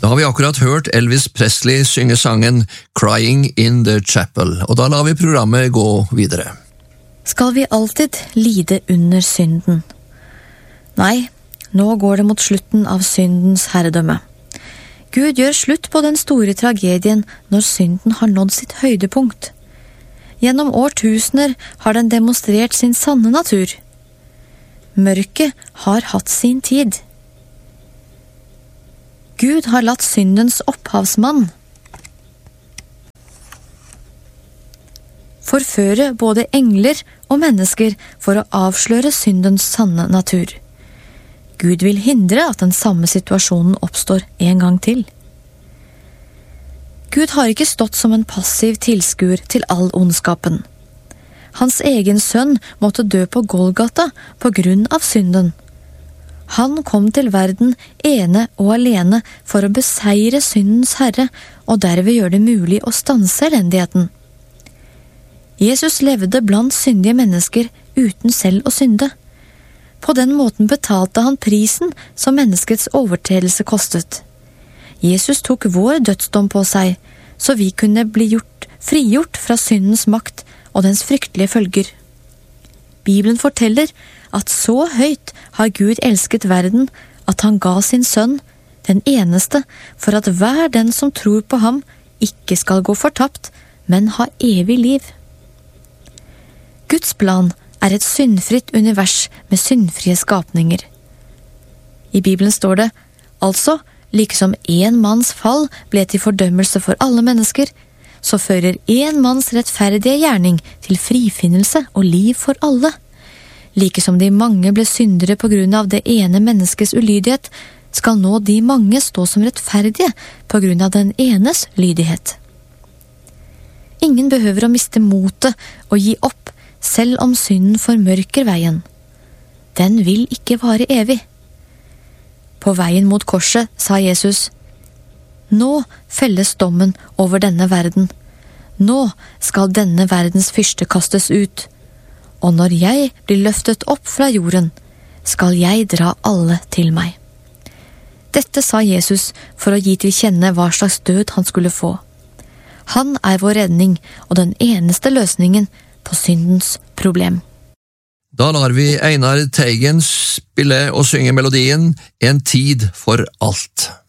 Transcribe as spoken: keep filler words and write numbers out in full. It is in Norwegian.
Da har vi akkurat hørt Elvis Presley synge sangen «Crying in the Chapel», og da lar vi programmet gå videre. Skal vi alltid lide under synden? Nei, nå går det mot slutten av syndens herredømme. Gud gjør slutt på den store tragedien når synden har nådd sitt høydepunkt. Gjennom årtusener har den demonstrert sin sanne natur. Mørket har hatt sin tid. Gud har latt syndens opphavsmann forføre både engler og mennesker for å avsløre syndens sanne natur. Gud vil hindre at den samme situasjonen oppstår en gang til. Gud har ikke stått som en passiv tilskuer til all ondskapen. Hans egen sønn måtte dø på Golgata på grunn av synden. Han kom til verden ene og alene for å beseire syndens herre, og derved gjøre det mulig å stanse elendigheten. Jesus levde blant syndige mennesker uten selv å synde. På den måten betalte han prisen som menneskets overtredelse kostet. Jesus tok vår dødsdom på seg, så vi kunne bli gjort, frigjort fra syndens makt og dens fryktelige følger. Bibelen forteller at så høyt har Gud elsket verden at han ga sin sønn, den eneste, for at hver den som tror på ham ikke skal gå fortapt, men ha evig liv. Guds plan er et syndfritt univers med syndfrie skapninger. I Bibelen står det, altså, like som en manns fall ble til fordømmelse for alle mennesker, så fører en manns rettferdige gjerning til frifinnelse og liv for alle. Like som de mange ble syndere på grunn av det ene menneskets ulydighet, skal nå de mange stå som rettferdige på grunn av den enes lydighet. Ingen behøver å miste motet og gi opp, selv om synden formørker veien. Den vil ikke vare evig. På veien mot korset sa Jesus, «Nå felles dommen over denne verden. Nå skal denne verdens fyrste kastes ut. Og når jeg blir løftet opp fra jorden, skal jeg dra alle til meg.» Dette sa Jesus for å gi til kjenne hva slags død han skulle få. Han er vår redning og den eneste løsningen på syndens problem. Da lar vi Einar Teigen spille og synge melodien «En tid for alt».